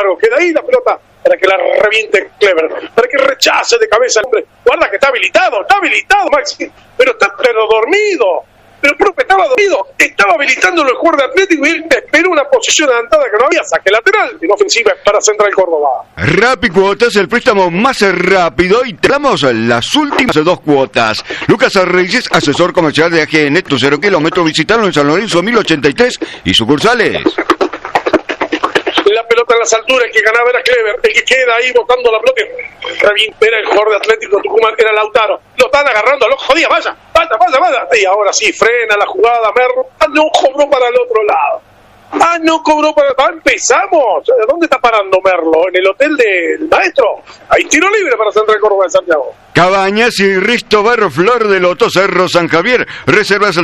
embargo, queda ahí la pelota para que la reviente Clever, para que rechace de cabeza el hombre. Guarda que está habilitado, Maxi, pero está dormido. Pero el profe estaba dormido, estaba habilitándolo el jugador de Atlético y él esperó una posición adelantada que no había, saque lateral en ofensiva para Central Córdoba. Rappi Cuotas, el préstamo más rápido, y te damos las últimas 2 cuotas. Lucas Reyes, asesor comercial de AGN, tu 0 kilómetros, visitaron en San Lorenzo 1083 y sucursales. La pelota en las alturas, el que ganaba era Clever, el que queda ahí botando la pelota, era el jugador de Atlético Tucumán, era Lautaro, lo están agarrando, lo jodía, vaya, y ahora sí, frena la jugada, Merlo, no cobró para el otro lado, empezamos, ¿dónde está parando Merlo? ¿En el hotel del maestro? Hay tiro libre para Central Córdoba de Santiago. Cabañas y Risto Barro Flor del Loto Cerro San Javier. Reservas al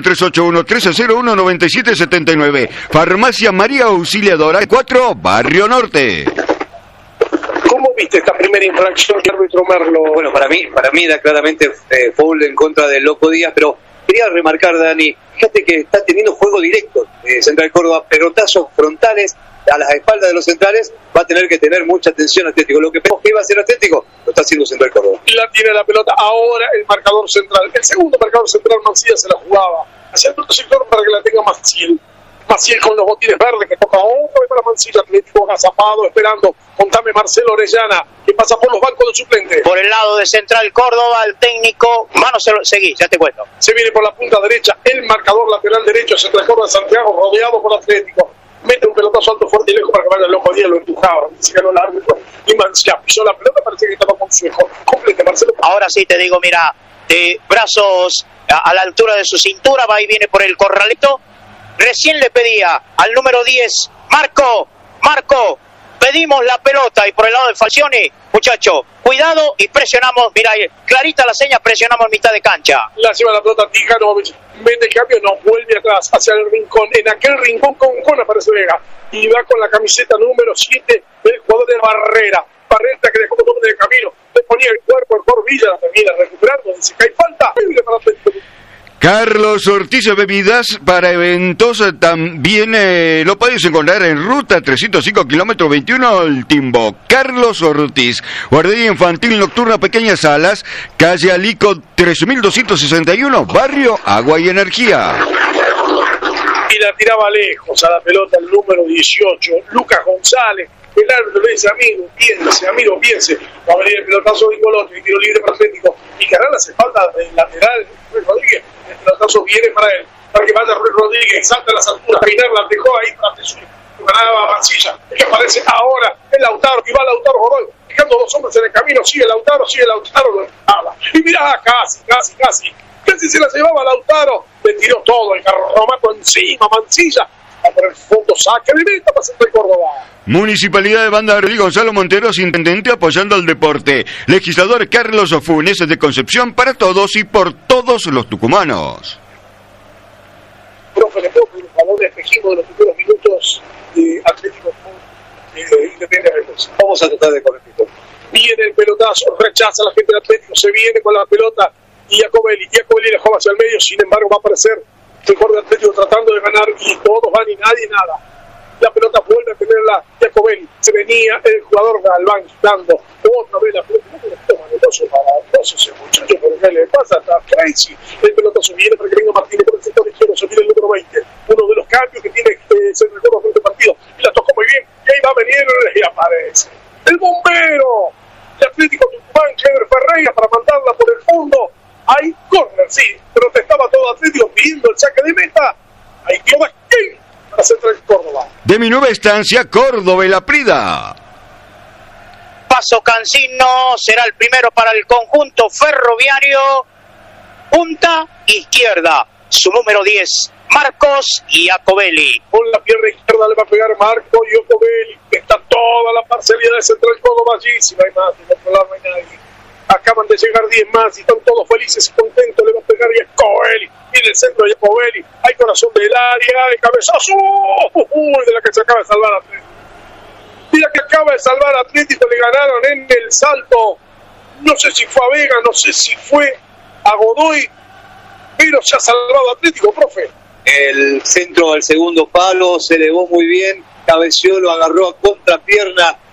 381-1301-9779. Farmacia María Auxiliadora 4, Barrio Norte. ¿Cómo viste esta primera infracción que árbitro Merlo? Bueno, para mí da claramente foul en contra del Loco Díaz, pero quería remarcar, Dani, fíjate que está teniendo juego directo Central Córdoba, pelotazos frontales a las espaldas de los centrales, va a tener que tener mucha atención Atlético. Lo que pensamos que iba a ser Atlético, lo está haciendo Central Córdoba. La tiene la pelota, ahora el marcador central. El segundo marcador central, Mancilla se la jugaba hacia el otro sector para que la tenga Maciel con los botines verdes, que toca otra vez para Mancilla. Atlético agazapado, esperando. Contame Marcelo Orellana, que pasa por los bancos de suplentes. Por el lado de Central Córdoba, el técnico, seguí, ya te cuento. Se viene por la punta derecha, el marcador lateral derecho, Central Córdoba de Santiago, rodeado por Atlético. Mete un pelotazo alto, fuerte y lejos para que vaya el Loco Díaz, lo empujaba, se ganó el árbitro. Y Mancilla pisó la pelota, parece que estaba con su hijo. Complete, Marcelo. Ahora sí te digo, mira, de brazos a la altura de su cintura, va y viene por el corralito. Recién le pedía al número 10, Marco, pedimos la pelota, y por el lado de Falcioni, muchacho, cuidado y presionamos, mira, clarita la seña, presionamos en mitad de cancha. La lleva la pelota Tijanovic, mete el cambio, no, vuelve atrás, hacia el rincón, en aquel rincón con aparece Vega, y va con la camiseta número 7 del jugador de Barrera que dejó un hombre de camino, le ponía el cuerpo, el jugador Villa la termina recuperando, dice que hay falta, para Atlético. Carlos Ortiz Bebidas para eventos, también lo podéis encontrar en ruta 305 kilómetros 21 El Timbo. Carlos Ortiz, guardería infantil nocturna, pequeñas salas, calle Alico 3261, barrio Agua y Energía. Y la tiraba lejos a la pelota el número 18, Lucas González. El árbitro le dice, amigo, piense. Va a venir el pelotazo de Colombia, y tiro libre para Atlético. Y que hará las espaldas del lateral, Ruiz Rodríguez. El pelotazo viene para él, para que vaya Ruiz Rodríguez, salta a las alturas, Peinar la dejó ahí para Tesuri. Ganaba Mancilla, el que aparece ahora, el Lautaro, y va Lautaro Godoy, dejando 2 hombres en el camino, sigue Lautaro, lo empujaba. Y mirá, casi se la llevaba Lautaro, le tiró todo, el carromato encima, Mancilla. Por el fondo, saque de meta para Central Córdoba. Municipalidad de Banda Verde, Gonzalo Monteros, intendente, apoyando al deporte. Legislador Carlos Funes de Concepción, para todos y por todos los tucumanos. Profe, le puedo pedir un favor de espejismo de los primeros minutos de Atlético Independiente. Vamos a tratar de corregirlo. Viene el pelotazo, rechaza a la gente del Atlético, se viene con la pelota y Jacobelli la juega hacia el medio, sin embargo va a aparecer el jugador de Atlético tratando de ganar y todos van y nadie nada. La pelota vuelve a tenerla Jacobelli, se venía el jugador Galván quitando otra vez la pelota. No sé ese muchacho, por qué le pasa, está crazy. El pelotazo viene para que venga Martínez por el sector izquierdo, se viene el número 20, uno de los cambios que tiene Central Córdoba frente al partido, y la tocó muy bien, y ahí va a venir y aparece el bombero de Atlético Tucumán, Clever Ferreira, para mandarla por el fondo. Hay córner, sí, protestaba todo Atlético pidiendo el saque de meta. Ahí quedó Basquín para Central Córdoba. De mi nueva estancia, Córdoba y La Prida. Paso Cancino será el primero para el conjunto ferroviario. Punta izquierda, su número 10, Marcos Iacobelli. Con la pierna izquierda le va a pegar Marco Iacobelli. Está toda la parcialidad de Central Córdoba allí. Si no hay más, del otro lado no hay nadie. Acaban de llegar 10 más y están todos felices y contentos. Le va a pegar Iacobelli. Y en el centro de Iacobelli hay corazón del área, de cabezazo. De la que se acaba de salvar Atlético. Mira que acaba de salvar Atlético. Le ganaron en el salto. No sé si fue a Vega, no sé si fue a Godoy, pero se ha salvado Atlético, profe. El centro al segundo palo se elevó muy bien, cabeció, lo agarró a contrapierna